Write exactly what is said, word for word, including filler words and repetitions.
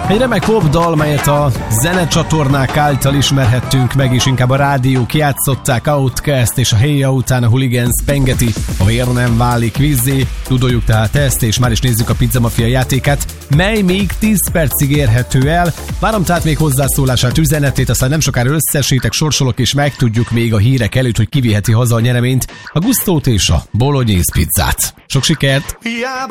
Egy remek popdal, melyet a zenecsatornák által ismerhettünk meg, és inkább a rádiók játszották, Outcast és a Héja után a Hooligans pengeti, a vér nem válik vízzé. Tudoljuk tehát ezt, és már is nézzük a Pizza Mafia játékát, mely még tíz percig érhető el. Várom tehát még hozzászólását, üzenetét, aztán nem sokára összesítek, sorsolok, és megtudjuk még a hírek előtt, hogy kiviheti haza a nyereményt, a Gustót és a bolognese pizzát. Sok sikert!